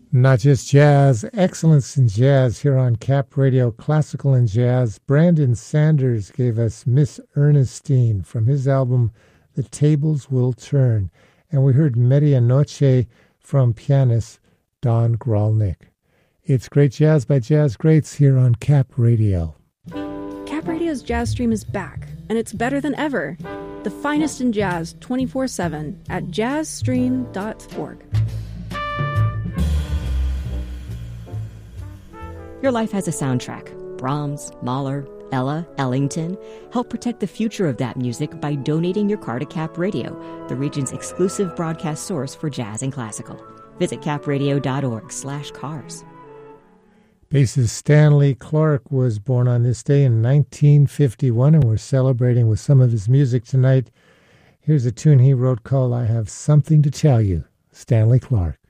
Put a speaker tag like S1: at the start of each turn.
S1: Not just jazz, excellence in jazz here on Cap Radio, classical and jazz. Brandon Sanders gave us Miss Ernestine from his album The Tables Will Turn. And we heard Medianoche from pianist Don Grolnick. It's great jazz by jazz greats here on Cap Radio.
S2: Cap Radio's Jazz Stream is back, and it's better than ever. The finest in jazz 24/7 at jazzstream.org.
S3: Your life has a soundtrack. Brahms, Mahler, Ella, Ellington. Help protect the future of that music by donating your car to Cap Radio, the region's exclusive broadcast source for jazz and classical. Visit capradio.org/cars.
S1: Bassist Stanley Clarke was born on this day in 1951, and we're celebrating with some of his music tonight. Here's a tune he wrote called I Have Something to Tell You, Stanley Clarke.